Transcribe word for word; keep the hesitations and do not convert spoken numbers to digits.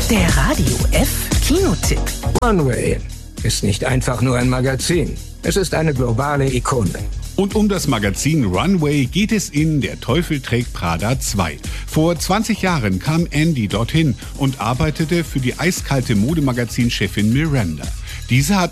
Der Radio F Kinotipp. Runway ist nicht einfach nur ein Magazin. Es ist eine globale Ikone. Und um das Magazin Runway geht es in Der Teufel trägt Prada zwei. Vor zwanzig Jahren kam Andy dorthin und arbeitete für die eiskalte Modemagazin-Chefin Miranda. Diese hat